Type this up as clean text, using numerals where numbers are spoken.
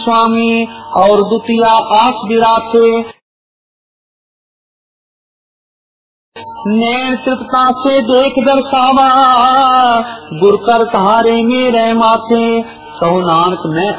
स्वामी और दुतिया आस बिराते, नैन तृप्ता से देख दर्शावा, गुरकर कहारे मेरे माथे, कहो नानक मैं